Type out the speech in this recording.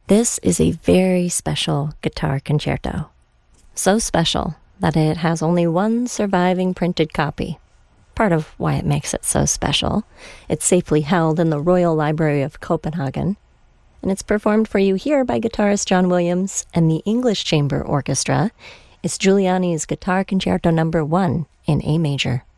This is a very special guitar concerto. So special that it has only one surviving printed copy. Part of why it makes it so special. It's safely held in the Royal Library of Copenhagen, and it's performed for you here by guitarist John Williams and the English Chamber Orchestra. It's Giuliani's Guitar Concerto No. 1 in A major.